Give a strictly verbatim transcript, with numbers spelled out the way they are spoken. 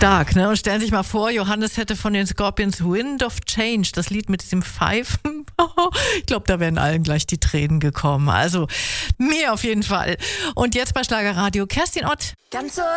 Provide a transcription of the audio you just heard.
Stark, ne? Und stellen Sie sich mal vor, Johannes hätte von den Scorpions Wind of Change, das Lied mit diesem Pfeifen. Ich glaube, da wären allen gleich die Tränen gekommen. Also mir auf jeden Fall. Und jetzt bei Schlagerradio Kerstin Ott. Ganz so